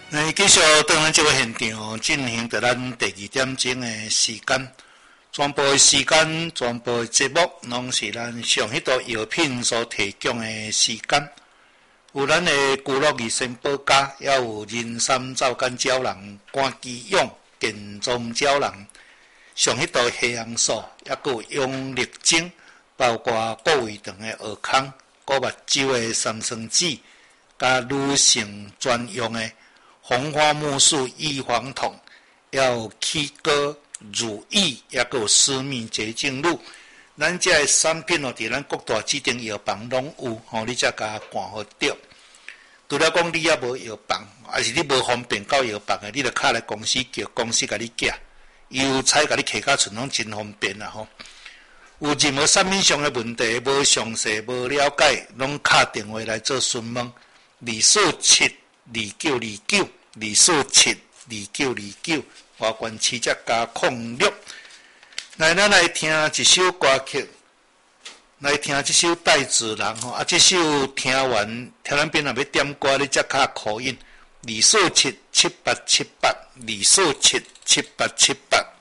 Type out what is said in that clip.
继续在咱这个现场进行着咱第2点钟的时间，全部的时间、全部的节目，拢是咱上迄道药品所提供的时间。有咱的古乐二仙宝家，也有人参皂苷胶囊、肝肌用健壮胶囊，上迄道黑红素，也有用力精，包括顾胃肠的蚵康、顾目睭的三酸酯，加女性专用的红花木素预防痛，也有起膏、乳液，也有私密洁净露。咱这个产品哦，伫咱各大指定药房拢有，你才甲看好着。除了讲你也无药房，还是你无方便到药房的，你就敲来公司叫公司甲你寄，邮差甲你寄到厝拢真方便啦吼。有任何产品上的问题，无详细、无了解，拢敲电话来做询问，2472929，2472929，外观七只加06。来，咱来听一首歌曲，来听这首《带子人》吼，这首听完，听咱边若要点歌，你才敲call in，2477878，2477878。